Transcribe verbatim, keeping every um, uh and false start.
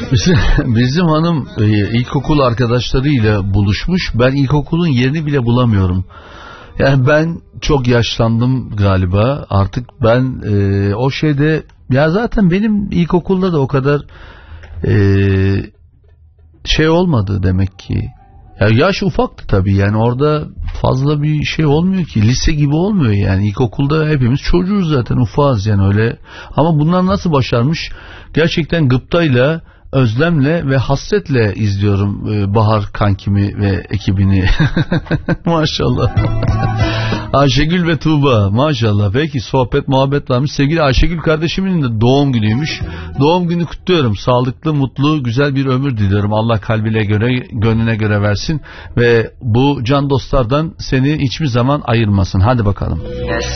Bizim, bizim hanım e, ilkokul arkadaşlarıyla buluşmuş. Ben ilkokulun yerini bile bulamıyorum. Yani ben çok yaşlandım galiba. Artık ben e, o şeyde, ya zaten benim ilkokulda da o kadar e, şey olmadı demek ki. Ya yaş ufaktı tabii, yani orada fazla bir şey olmuyor ki, lise gibi olmuyor yani. İlkokulda hepimiz çocuğuz zaten, ufağız yani öyle. Ama bunlar nasıl başarmış gerçekten, gıptayla, özlemle ve hasretle izliyorum Bahar kankimi ve ekibini. Maşallah. Ayşegül ve Tuğba, maşallah. Peki, sohbet muhabbet varmış. Sevgili Ayşegül kardeşimin de doğum günüymüş. Doğum günü kutluyorum. Sağlıklı, mutlu, güzel bir ömür diliyorum. Allah kalbine göre, gönlüne göre versin ve bu can dostlardan seni hiçbir zaman ayırmasın. Hadi bakalım. Yes